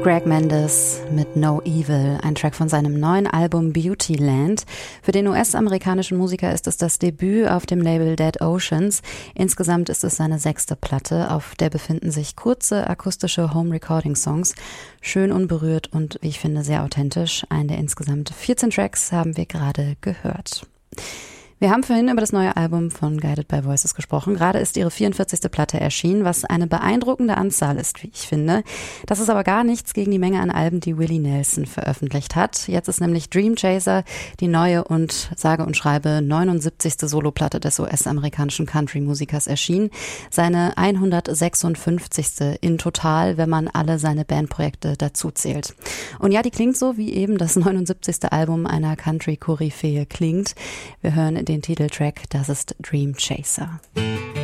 Greg Mendes mit No Evil, ein Track von seinem neuen Album Beautyland. Für den US-amerikanischen Musiker ist es das Debüt auf dem Label Dead Oceans. Insgesamt ist es seine 6. Platte, auf der befinden sich kurze akustische Home-Recording-Songs. Schön unberührt und, wie ich finde, sehr authentisch. Einen der insgesamt 14 Tracks haben wir gerade gehört. Wir haben vorhin über das neue Album von Guided by Voices gesprochen. Gerade ist ihre 44. Platte erschienen, was eine beeindruckende Anzahl ist, wie ich finde. Das ist aber gar nichts gegen die Menge an Alben, die Willie Nelson veröffentlicht hat. Jetzt ist nämlich Dream Chaser die neue und sage und schreibe 79. Soloplatte des US-amerikanischen Country-Musikers erschienen. Seine 156. in total, wenn man alle seine Bandprojekte dazu zählt. Und ja, die klingt so, wie eben das 79. Album einer Country-Koryphäe klingt. Wir hören den Titeltrack, das ist Dream Chaser.